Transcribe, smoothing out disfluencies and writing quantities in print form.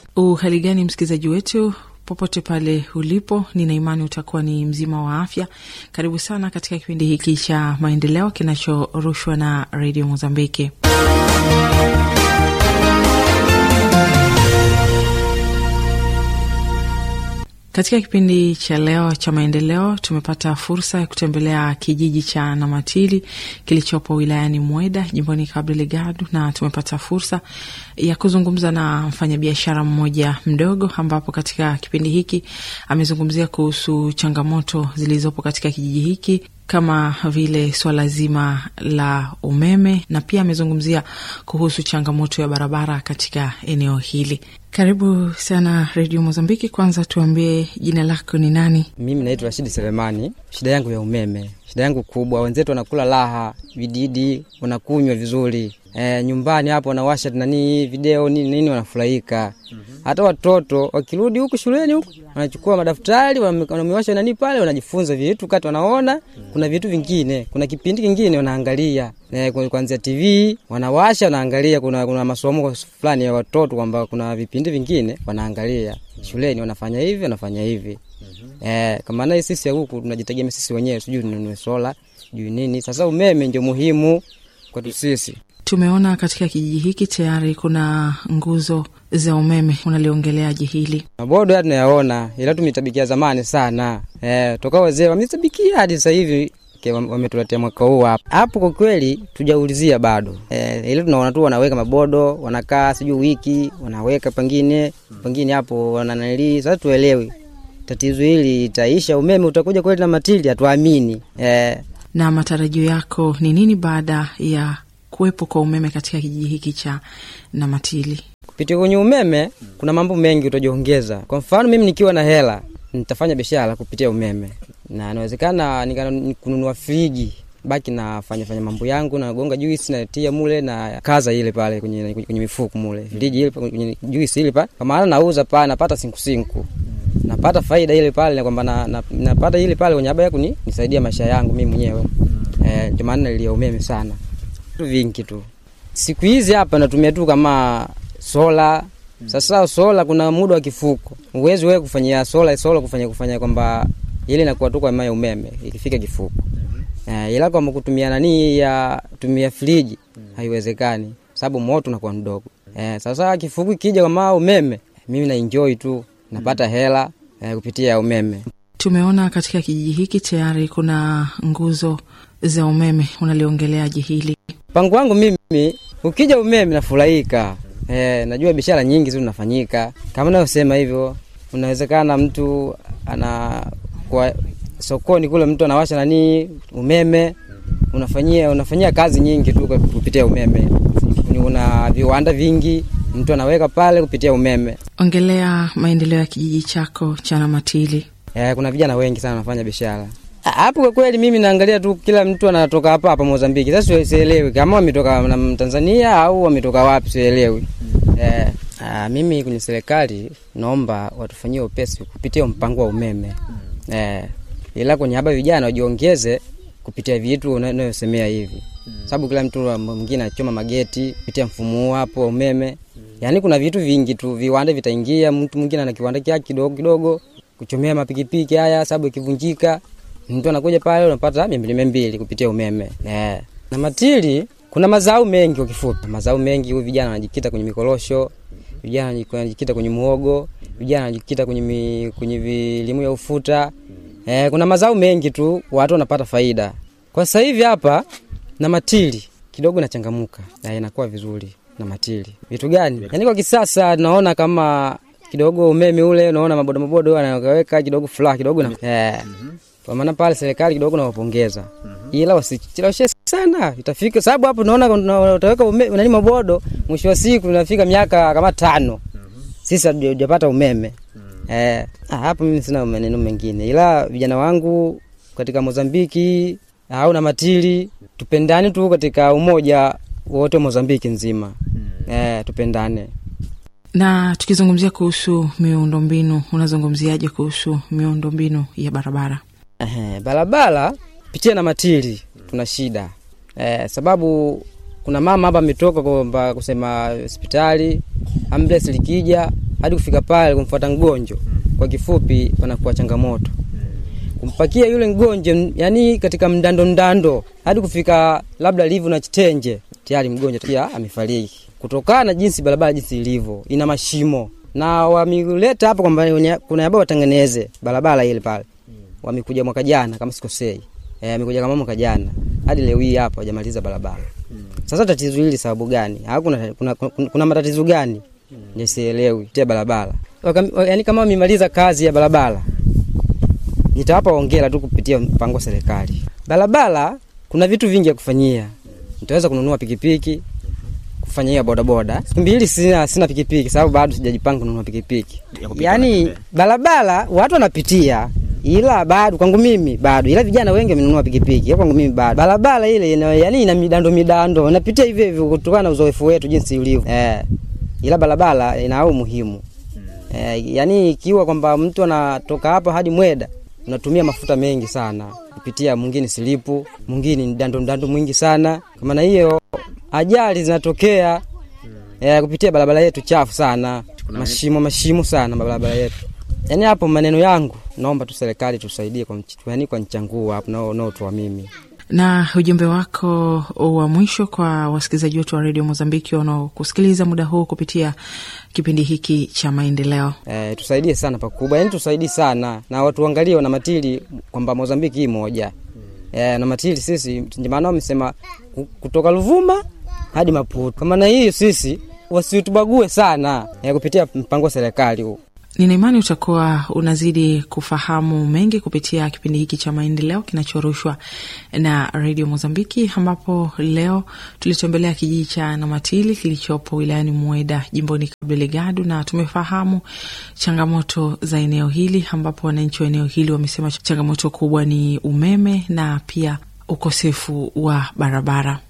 Uhali gani msikilizaji wetu popote pale ulipo, nina imani utakuwa ni mzima wa afya. Karibu sana katika kipindi hiki cha maendeleo kinachorushwa na Radio Mozambiki. Katika kipindi cha leo cha maendeleo tumepata fursa ya kutembelea kijiji cha Namatili kilichopo wilayani Mweda, jimboni Cabo Delgado, na tumepata fursa ya kuzungumza na mfanyabiashara mmoja mdogo, ambapo katika kipindi hiki amezungumzia kuhusu changamoto zilizopo katika kijiji hiki kama vile swala zima la umeme, na pia amezungumzia kuhusu changamoto ya barabara katika eneo hili. Karibu sana Radio Mozambiki. Kwanza tuambie jina lako ni nani? Mimi naitwa Rashid Selemani. Shida yangu ya umeme, shida yangu kubwa. Wenzetu wanakula raha, vididi, wanakunywa vizuri. Nyumbani hapo wanawasha nani video nini wanafurahika. Hata watoto wakirudi huku shuleni huku wanachukua madaftari, wanamewasha nani pale, wanajifunza vitu kati wanaona kuna vitu vingine, kuna kipindi kingine wanaangalia. Kuanzia TV wanawasha wanaangalia, kuna masomo fulani ya watoto kwamba kuna vipindi vingine wanaangalia. Shuleni wanafanya hivi, wanafanya hivi. Kama na sisi huku tunajitegemea sisi wenyewe, sijui tununue sola, sijui nini. Sasa umeme ndio muhimu kwetu sisi. Tumeona katika kijiji hiki tayari kuna nguzo za umeme, unaliongeleaje hili? Mabodo ya tunayaona, ila tumetabikia zamani sana. Toka wazee wametabikia hadi sasa hivi wametuletea mwaka huu hapa. Hapo kwa kweli tujaulizia bado. Ile tunaona tu wanaweka mabodo, wanakaa sijui wiki, wanaweka pengine hapo wananali. Sasa tuelewi tatizo hili itaisha, umeme utakuja kweli Namatili, hatuamini. Na matarajio yako ni nini baada ya kuwepo kwa umeme katika kijiji hiki cha Namatili? Kupitia kwenye umeme kuna mambo mengi utajiongeza. Kwa mfano mimi nikiwa na hela nitafanya biashara kupitia umeme, na inawezekana kununua friji, baki na fanya mambo yangu, na gonga juice na tia mule na kaza ile pale kwenye mifuko mule friji ile kwenye juice ile pale, kama maana nauza pale napata sinku napata faida ile pale, kwamba napata ile pale kwenye habari yako nisaidia maisha yangu mimi mwenyewe. Ndio maana ile umeme sana vingi tu. Siku hizi hapa natumia tu kama sola. Sasa sola kuna muda wa kifuko. Uwezo wewe kufanyia sola kufanya kwamba ile inakuwa tu kwa maana umeme ikifika kifuko. Ila kama kutumia tumia friji haiwezekani, sababu moto unakuwa mdogo. Sasa kifuko kija kama umeme, mimi na enjoy tu, napata hela kupitia umeme. Tumeona katika kijiji hiki tayari kuna nguzo za umeme, unaliongeleaje hili? Pango wangu mimi ukija umeme nafurahika. Najua biashara nyingi zinafanyika. Kama naosema hivyo, unawezekana mtu kwa sokoni kule mtu anawasha umeme, unafanyia kazi nyingi tu kupitia umeme. Una viwanda vingi mtu anaweka pale kupitia umeme. Ongelea maendeleo ya kijiji chako cha Namatili. Kuna vijana wengi sana wanafanya biashara. Hapo kwa kweli mimi naangalia tu kila mtu anatoka hapa Mozambiki. Sasa sielewi kama wametoka na Tanzania au wametoka wapi, sielewi. Mimi kwenye serikali naomba watufanyie upesi kupitia mpango wa umeme. Ila kwenye haba vijana wajiongeze kupitia vitu unayosemea hivi. Sababu kila mtu mwingine anachoma mageti kupitia mfumo hapo wa umeme. Yaani kuna vitu vingi tu, viwanda vitaingia, mtu mwingine ana kiwanda chake kidogo kuchomea mapikipiki haya, sababu ikivunjika mtu anakuja pale unapata 200 kupitia umeme. Namatili kuna mazao mengi kwa kifupi. Mazao mengi, vijana wanajikita kwenye mikorosho, vijana wanajikita kwenye muhogo, vijana wanajikita kwenye vilimo ya ufuta. Kuna mazao mengi tu, watu wanapata faida. Kwa sasa hivi hapa Namatili kidogo nachangamuka, na inakuwa vizuri Namatili. Vitu gani? Yaani kwa kisasa naona kama kidogo umeme ule, unaona mabodo anaweka kidogo furaha kidogo na kwa maana pale serikali kidogo nawapongeza. Ila wasicheleweshe sana, itafika sababu hapo naona utaweka umeme mabodo, mwisho wa siku unafika miaka kama 5. Sisi hatujapata umeme. Hapo mimi sina maneno mengine. Ila vijana wangu katika Mozambiki au Namatili tupendane tu katika umoja wote Mozambiki nzima. Tupendane. Na tukizungumzia kuhusu miundombinu, unazungumziaje kuhusu miundombinu ya barabara? Barabara pitia Namatili tuna shida. Sababu kuna mama hapa ametoka kwa kusema hospitali, ambulance likija hadi kufika pale kumfuata mgonjwa. Kwa kifupi panakuwa changamoto. Kumpakia yule mgonjwa yani katika mdando hadi kufika labda Livu na Chitenje, tayari mgonjwa pia amefariki. Kutokana na jinsi barabara jinsi ilivyo, ina mashimo. Na wamileta hapa kwamba kuna yaba watengeneze barabara ile pale. Wamekuja mwaka jana kama sikosei. Amekuja kama mwaka jana. Hadi leo hii hapa hajamaliza barabara. Sasa tatizo hili sababu gani? Kuna matatizo gani? Nisielewi. Tia barabara. Yaani kama wamemaliza kazi ya barabara, nitawapa hongera tu kupitia mpango wa serikali. Barabara kuna vitu vingi ya kufanyia. Nitaweza kununua pikipiki, kufanyia bodaboda. Siku mbili sina pikipiki sababu bado sijajipanga kununua pikipiki. Yaani barabara watu wanapitia, ila bado kwangu mimi bado. Ila vijana wengi wamenunua pikipiki. Kwangu mimi bado. Barabara ile yaani ina midando. Unapitia hivyo hivyo kutokana na uzoefu wetu jinsi ulivyo. Ila barabara ina umuhimu. Yaani ikiwa kwamba mtu anatoka hapa hadi Mweda, unatumia mafuta mengi sana. Kupitia mwingine silipu, mwingine ndando mwingi sana. Kwa maana hiyo ajali zinatokea kupitia barabara yetu chafu sana. Mashimo sana barabara yetu. Yaani hapo maneno yangu, naomba tu serikali tusaidie kwa nchangu hapo nao tu mimi. Na ujumbe wako wa mwisho kwa wasikilizaji wetu wa Radio Mozambiki wanaokusikiliza muda huu kupitia kipindi hiki cha maendeleo? Tusaidie sana pakubwa. Yaani tusaidie sana na watu angalie wana matili kwamba Mozambiki hii moja. Na matili sisi maana wamesema kutoka Ruvuma hadi Maputo. Kwa maana hiyo sisi wasitubague sana kupitia mpango wa serikali huu. Nina imani utakuwa unazidi kufahamu mengi kupitia kipindi hiki cha maendeleo kinachorushwa na Radio Mozambiki, ambapo leo tulitembelea kijiji cha Namatili kilichopo wilayani Mweda jimboni Cabo Delgado, na tumefahamu changamoto za eneo hili, ambapo wananchi wa eneo hili wamesema changamoto kubwa ni umeme na pia ukosefu wa barabara.